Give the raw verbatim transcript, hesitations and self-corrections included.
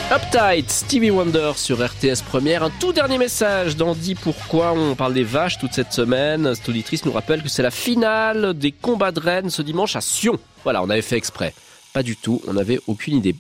Uptight, Stevie Wonder sur R T S Première. Un tout dernier message dans Dis pourquoi on parle des vaches toute cette semaine. Cette auditrice nous rappelle que c'est la finale des combats de rennes ce dimanche à Sion. Voilà, on avait fait exprès. Pas du tout, on n'avait aucune idée.